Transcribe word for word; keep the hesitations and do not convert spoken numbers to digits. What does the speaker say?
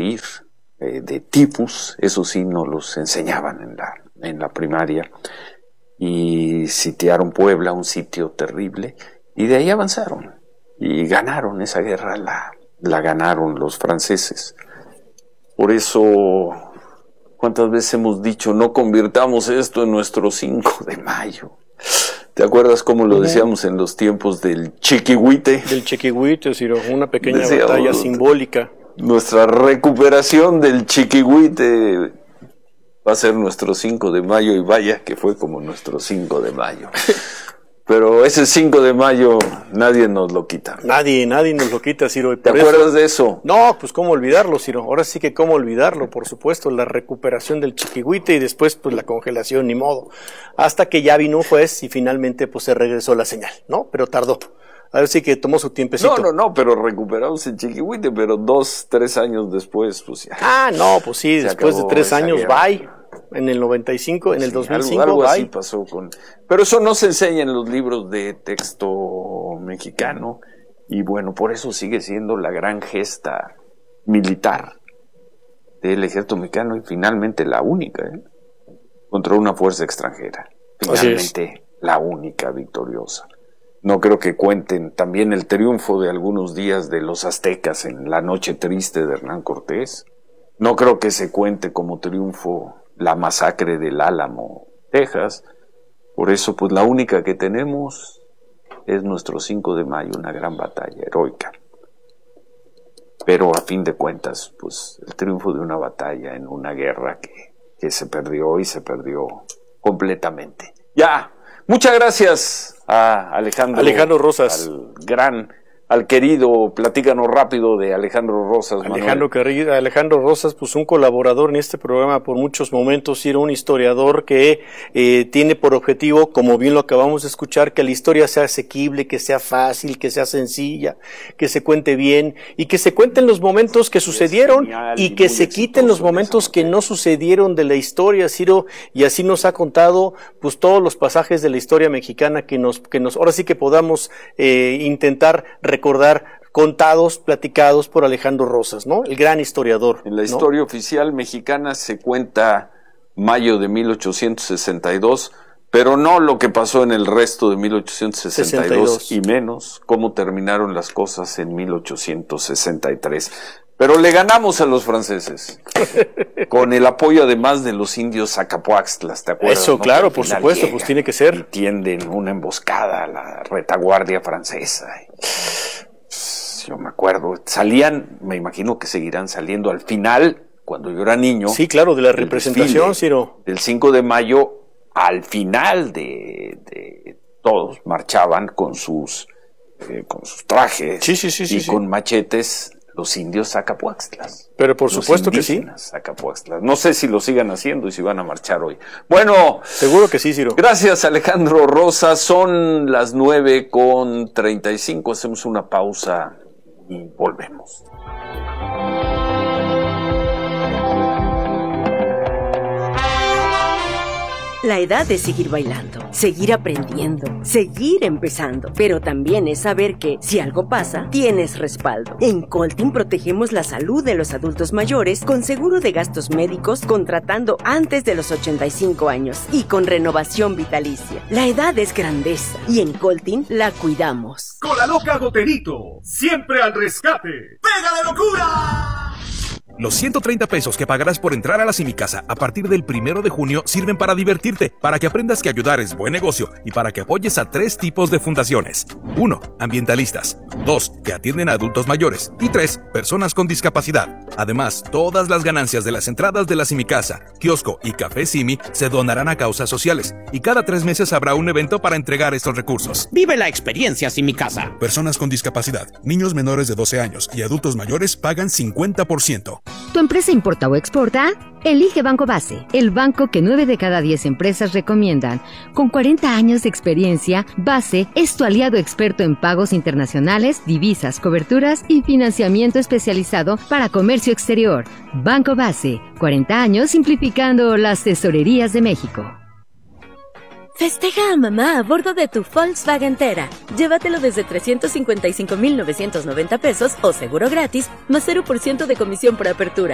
morir eh, de tifus, eso sí nos los enseñaban en la, en la primaria, y sitiaron Puebla, un sitio terrible, y de ahí avanzaron, y ganaron esa guerra, la, la ganaron los franceses. Por eso, ¿cuántas veces hemos dicho, no convirtamos esto en nuestro cinco de mayo? ¿Te acuerdas cómo lo decíamos en los tiempos del Chiquihuite? Del Chiquihuite, Ciro, una pequeña Decíamos, batalla simbólica. Nuestra recuperación del Chiquihuite va a ser nuestro cinco de mayo, y vaya que fue como nuestro cinco de mayo. Pero ese cinco de mayo nadie nos lo quita. Nadie, nadie nos lo quita, Ciro. ¿Te acuerdas eso? de eso? No, pues cómo olvidarlo, Ciro. Ahora sí que cómo olvidarlo, por supuesto, la recuperación del Chiquihuite y después pues la congelación, ni modo. Hasta que ya vino un juez y finalmente pues se regresó la señal, ¿no? Pero tardó. A ver si que tomó su tiempecito. No, no, no, pero recuperamos el Chiquihuite, pero dos, tres años después, pues ya. Ah, no, pues sí, después de tres años, guerra. bye. En el noventa y cinco, en el sí, dos mil cinco, algo, algo bye. así pasó con... Pero eso no se enseña en los libros de texto mexicano, y bueno, por eso sigue siendo la gran gesta militar del ejército mexicano, y finalmente la única, ¿eh? Contra una fuerza extranjera. Finalmente la única victoriosa. No creo que cuenten también el triunfo de algunos días de los aztecas en la noche triste de Hernán Cortés. No creo que se cuente como triunfo la masacre del Álamo, Texas. Por eso, pues la única que tenemos es nuestro cinco de mayo, una gran batalla heroica. Pero a fin de cuentas, pues el triunfo de una batalla en una guerra que, que se perdió y se perdió completamente. Ya, muchas gracias a Alejandro, Alejandro Rosas, al gran, al querido, platícanos rápido de Alejandro Rosas. Alejandro, Manuel. Alejandro Rosas, pues un colaborador en este programa por muchos momentos, y era un historiador que eh, tiene por objetivo, como bien lo acabamos de escuchar, que la historia sea asequible, que sea fácil, que sea sencilla, que se cuente bien, y que se cuenten los momentos que sucedieron, y que se quiten los momentos que no sucedieron de la historia, Ciro, y así nos ha contado pues todos los pasajes de la historia mexicana que nos, que nos ahora sí que podamos eh, intentar recordar recordar contados, platicados por Alejandro Rosas, ¿no? El gran historiador. En la historia ¿no? oficial mexicana se cuenta mayo de mil ochocientos sesenta y dos, pero no lo que pasó en el resto de mil ochocientos sesenta y dos, sesenta y dos. Y menos cómo terminaron las cosas en mil ochocientos sesenta y tres. Pero le ganamos a los franceses, con el apoyo además de los indios Zacapuaxtlas, ¿te acuerdas? Eso, ¿no? claro, por supuesto, pues tiene que ser. Tienden una emboscada a la retaguardia francesa. Yo me acuerdo, salían, me imagino que seguirán saliendo al final, cuando yo era niño. Sí, claro, de la representación, Ciro. Del cinco de mayo, al final de, de todos marchaban con sus, eh, con sus trajes sí, sí, sí, y sí, con sí. machetes. Los indios Zacapuaxtlas. Pero por supuesto que sí. Zacapuaxtlas. No sé si lo sigan haciendo y si van a marchar hoy. Bueno. Seguro que sí, Ciro. Gracias, Alejandro Rosas. Son las nueve con treinta y cinco. Hacemos una pausa y volvemos. La edad es seguir bailando, seguir aprendiendo, seguir empezando, pero también es saber que, si algo pasa, tienes respaldo. En Coltin protegemos la salud de los adultos mayores con seguro de gastos médicos contratando antes de los ochenta y cinco años y con renovación vitalicia. La edad es grandeza y en Coltin la cuidamos. Con la loca Goterito, siempre al rescate. ¡Pega de locura! Los ciento treinta pesos que pagarás por entrar a la Simicasa a partir del primero de junio sirven para divertirte, para que aprendas que ayudar es buen negocio y para que apoyes a tres tipos de fundaciones. Uno, ambientalistas. Dos, que atienden a adultos mayores. Y tres, personas con discapacidad. Además, todas las ganancias de las entradas de la Simicasa, kiosco y café Simi se donarán a causas sociales. Y cada tres meses habrá un evento para entregar estos recursos. Vive la experiencia Simicasa. Personas con discapacidad, niños menores de doce años y adultos mayores pagan cincuenta por ciento. ¿Tu empresa importa o exporta? Elige Banco Base, el banco que nueve de cada diez empresas recomiendan. Con cuarenta años de experiencia, Base es tu aliado experto en pagos internacionales, divisas, coberturas y financiamiento especializado para comercio exterior. Banco Base, cuarenta años simplificando las tesorerías de México. Festeja a mamá a bordo de tu Volkswagen Tera. Llévatelo desde trescientos cincuenta y cinco mil novecientos noventa pesos o seguro gratis, más cero por ciento de comisión por apertura.